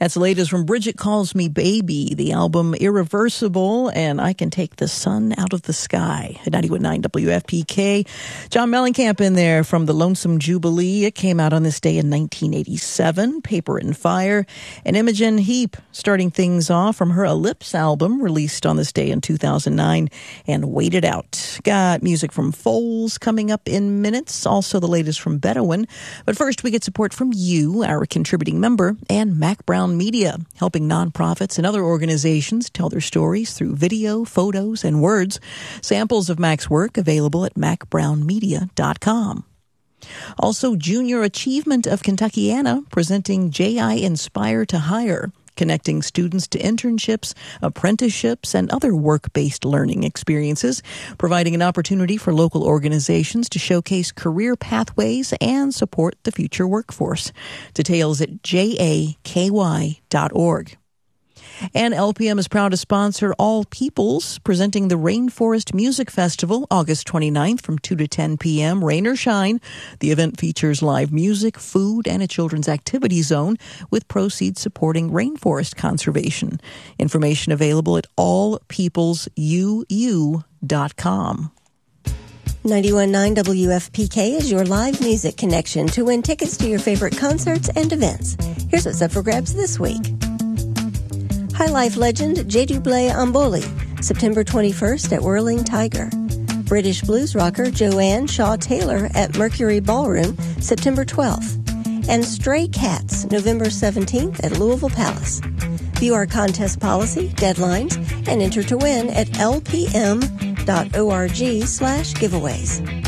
That's the latest from Bridget Calls Me Baby, the album Irreversible, and I Can Take the Sun Out of the Sky at 91.9 WFPK. John Mellencamp in there from the Lonesome Jubilee. It came out on this day in 1987, Paper and Fire. And Imogen Heap starting things off from her Ellipse album, released on this day in 2009, and Wait It Out. Got music from Foles coming up in minutes, also the latest from Bedouin. But first, we get support from you, our contributing member, and Mac Brown Media, helping nonprofits and other organizations tell their stories through video, photos, and words. Samples of Mac's work available at macbrownmedia.com. Also, Junior Achievement of Kentuckiana presenting JI Inspire to Hire, connecting students to internships, apprenticeships, and other work-based learning experiences, providing an opportunity for local organizations to showcase career pathways and support the future workforce. Details at jaky.org. And LPM is proud to sponsor All Peoples, presenting the Rainforest Music Festival, August 29th from 2 to 10 p.m., rain or shine. The event features live music, food, and a children's activity zone, with proceeds supporting rainforest conservation. Information available at allpeoplesuu.com. 91.9 WFPK is your live music connection to win tickets to your favorite concerts and events. Here's what's up for grabs this week. High Life legend J. Dublé Amboli, September 21st at Whirling Tiger. British blues rocker Joanne Shaw Taylor at Mercury Ballroom, September 12th. And Stray Cats, November 17th at Louisville Palace. View our contest policy, deadlines, and enter to win at lpm.org/giveaways.